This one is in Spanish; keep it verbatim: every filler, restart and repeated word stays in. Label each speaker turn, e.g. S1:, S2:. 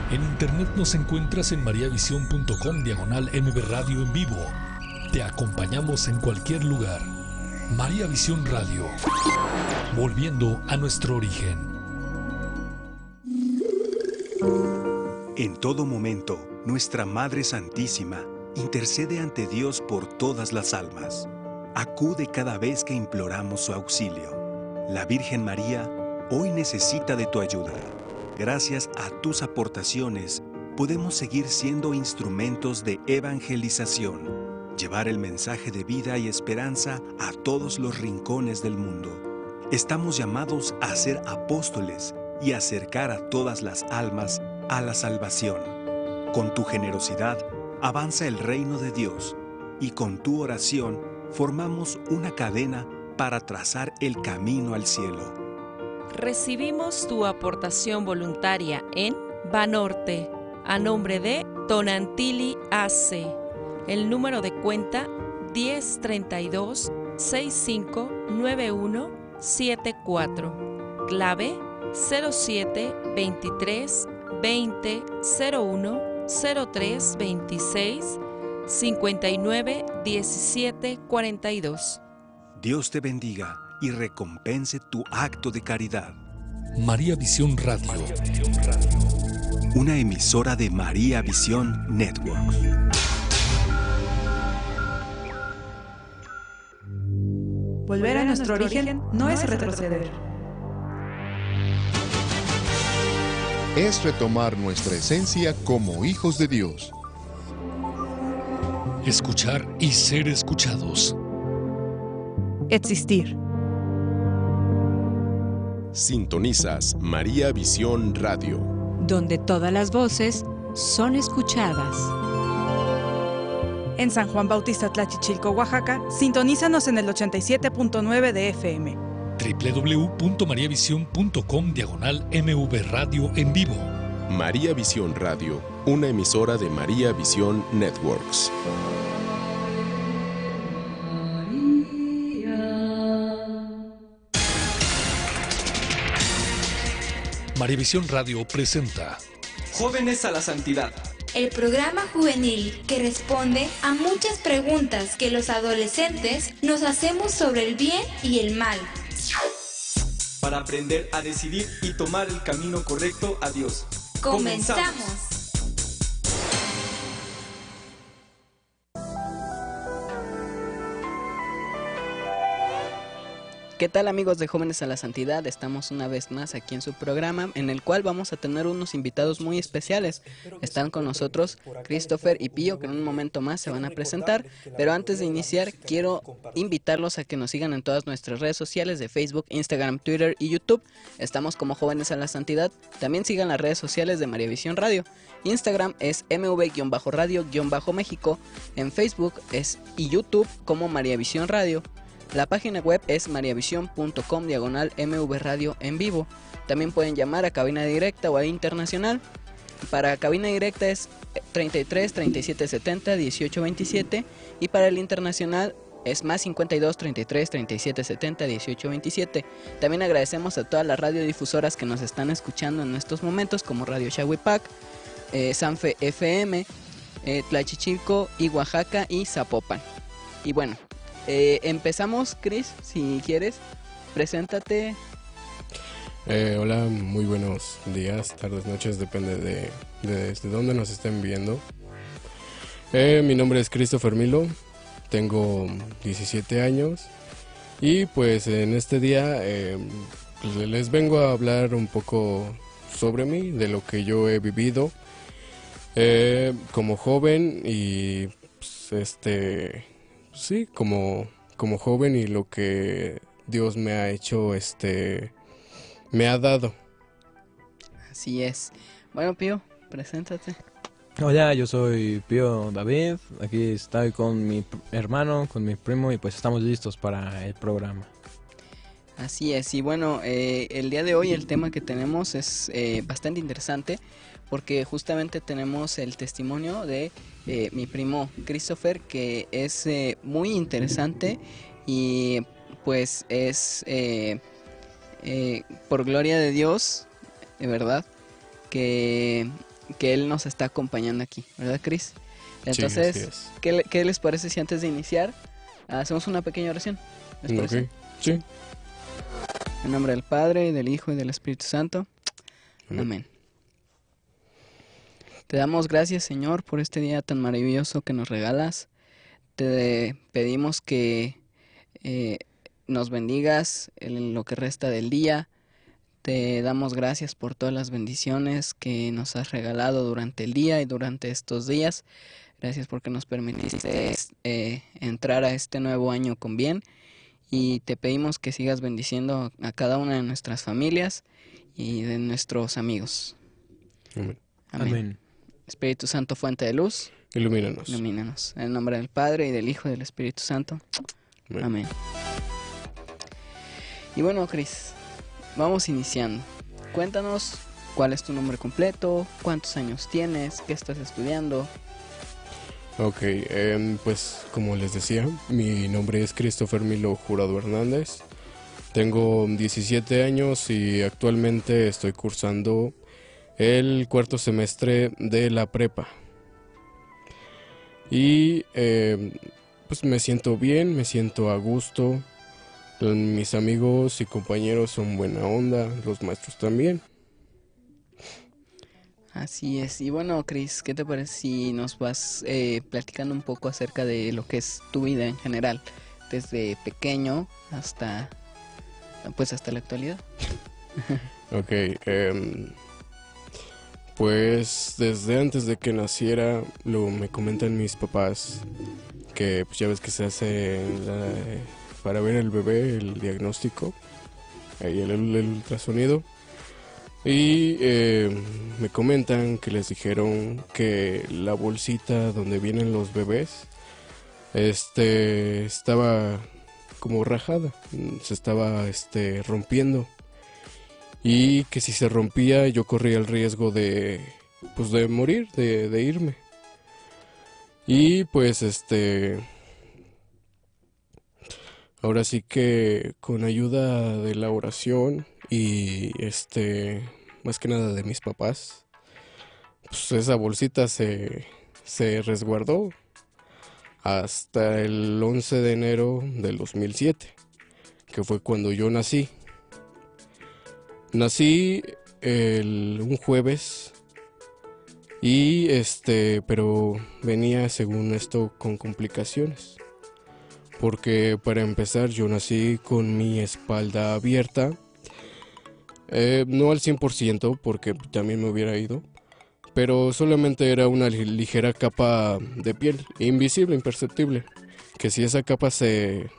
S1: En internet nos encuentras en mariavisión.com diagonal M V Radio en vivo. Te acompañamos en cualquier lugar. María Visión Radio, volviendo a nuestro origen.
S2: En todo momento, nuestra Madre Santísima intercede ante Dios por todas las almas. Acude cada vez que imploramos su auxilio. La Virgen María hoy necesita de tu ayuda. Gracias a tus aportaciones, podemos seguir siendo instrumentos de evangelización, llevar el mensaje de vida y esperanza a todos los rincones del mundo. Estamos llamados a ser apóstoles y acercar a todas las almas a la salvación. Con tu generosidad, avanza el reino de Dios y con tu oración formamos una cadena para trazar el camino al cielo.
S3: Recibimos tu aportación voluntaria en Banorte, a nombre de Tonantili A C. El número de cuenta diez treinta y dos sesenta y cinco noventa y uno setenta y cuatro. Clave cero siete veintitrés veinte cero uno cero tres veintiséis cincuenta y nueve diecisiete cuarenta y dos.
S2: Dios te bendiga y recompense tu acto de caridad.
S1: María Visión Radio,
S2: una emisora de María Visión Network.
S4: Volver a nuestro origen no es retroceder.
S5: Es retomar nuestra esencia como hijos de Dios.
S1: escuchar y ser escuchados.
S4: Existir.
S6: Sintonizas María Visión Radio,
S7: donde todas las voces son escuchadas.
S4: En San Juan Bautista Tlachichilco, Oaxaca, sintonízanos en el ochenta y siete punto nueve de F M.
S1: doble u doble u doble u punto mariavisión punto com diagonal M V Radio en vivo.
S6: María Visión Radio, una emisora de María Visión Networks.
S1: Mariavisión Radio presenta
S8: Jóvenes a la Santidad,
S9: el programa juvenil que responde a muchas preguntas que los adolescentes nos hacemos sobre el bien y el mal,
S8: para aprender a decidir y tomar el camino correcto a Dios.
S9: ¡Comenzamos!
S8: ¡Comenzamos!
S10: ¿Qué tal, amigos de Jóvenes a la Santidad? Estamos una vez más aquí en su programa, en el cual vamos a tener unos invitados muy especiales. Están con nosotros Christopher y Pío, que en un momento más se van a presentar, pero antes de iniciar quiero invitarlos a que nos sigan en todas nuestras redes sociales de Facebook, Instagram, Twitter y YouTube. Estamos como Jóvenes a la Santidad. También sigan las redes sociales de María Visión Radio. Instagram es M V-radio-México, en Facebook es y YouTube como María Visión Radio. La página web es mariavisión.com diagonal MV Radio en vivo. También pueden llamar a cabina directa o a internacional. Para cabina directa es treinta y tres, treinta y siete, setenta, dieciocho, veintisiete y para el internacional es más cincuenta y dos, treinta y tres, treinta y siete, setenta, dieciocho, veintisiete. También agradecemos a todas las radiodifusoras que nos están escuchando en estos momentos, como Radio Chahuipac, eh, Sanfe F M, eh, Tlachichilco y Oaxaca y Zapopan. Y bueno, Eh, empezamos, Chris, si quieres, preséntate.
S11: Eh, hola, muy buenos días, tardes, noches, depende de, de desde dónde nos estén viendo. Eh, mi nombre es Christopher Milo, tengo diecisiete años y pues en este día eh, pues les vengo a hablar un poco sobre mí, de lo que yo he vivido eh, como joven y pues, este... Sí, como, como joven y lo que Dios me ha hecho, este, me ha dado.
S10: Así es. Bueno, Pío, preséntate.
S12: Hola, yo soy Pío David, aquí estoy con mi hermano, con mi primo y pues estamos listos para el programa.
S10: Así es, y bueno, eh, el día de hoy el tema que tenemos es eh, bastante interesante porque justamente tenemos el testimonio de eh, mi primo Christopher, que es eh, muy interesante y pues es eh, eh, por gloria de Dios, de verdad, que que Él nos está acompañando aquí, ¿verdad, Cris? Entonces,
S11: sí, así es.
S10: ¿qué, le- ¿qué les parece si antes de iniciar hacemos una pequeña oración? ¿Les parece?
S11: Ok, sí.
S10: En nombre del Padre, y del Hijo, y del Espíritu Santo.
S11: Amén.
S10: Amén. Te damos gracias, Señor, por este día tan maravilloso que nos regalas. Te pedimos que eh, nos bendigas en lo que resta del día. Te damos gracias por todas las bendiciones que nos has regalado durante el día y durante estos días. Gracias porque nos permitiste eh, entrar a este nuevo año con bien. Y te pedimos que sigas bendiciendo a cada una de nuestras familias y de nuestros amigos.
S11: Amén.
S10: Amén.
S12: Amén.
S10: Espíritu Santo, fuente de luz,
S11: Ilumínanos.
S10: ilumínanos. En el nombre del Padre, y del Hijo, y del Espíritu Santo.
S11: Amén.
S10: Amén. Y bueno, Cris, vamos iniciando. Cuéntanos cuál es tu nombre completo, cuántos años tienes, qué estás estudiando.
S11: Ok, em, pues como les decía, mi nombre es Christopher Milo Jurado Hernández. Tengo diecisiete años y actualmente estoy cursando el cuarto semestre de la prepa. Y em, pues me siento bien, me siento a gusto. Mis amigos y compañeros son buena onda, los maestros también.
S10: Así es. Y bueno, Cris, ¿qué te parece si nos vas eh, platicando un poco acerca de lo que es tu vida en general? Desde pequeño hasta, pues hasta la actualidad.
S11: Ok, em, pues desde antes de que naciera, lo me comentan mis papás que pues ya ves que se hace la- para ver el bebé, el diagnóstico, ahí el, el ultrasonido. Y eh, me comentan que les dijeron que la bolsita donde vienen los bebés este estaba como rajada, se estaba este rompiendo, y que si se rompía yo corría el riesgo de pues de morir, de, de irme. Y pues este ahora sí que con ayuda de la oración y este más que nada de mis papás, pues esa bolsita se, se resguardó hasta el once de enero del dos mil siete, que fue cuando yo nací. Nací el, un jueves y este, pero venía según esto con complicaciones. Porque para empezar yo nací con mi espalda abierta, eh, no al cien por ciento porque también me hubiera ido, pero solamente era una li- ligera capa de piel, invisible, imperceptible, que si esa capa se,